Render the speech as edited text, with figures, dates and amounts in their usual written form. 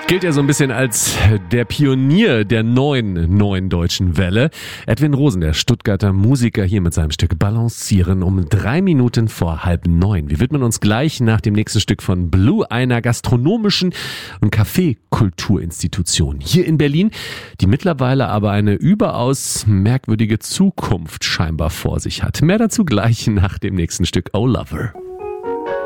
Gilt ja so ein bisschen als der Pionier der neuen deutschen Welle. Edwin Rosen, der Stuttgarter Musiker, hier mit seinem Stück Balancieren um 3 Minuten vor 8:30. Wir widmen uns gleich nach dem nächsten Stück von Blue, einer gastronomischen und Kaffeekulturinstitution hier in Berlin, die mittlerweile aber eine überaus merkwürdige Zukunft scheinbar vor sich hat. Mehr dazu gleich nach dem nächsten Stück Oh Lover.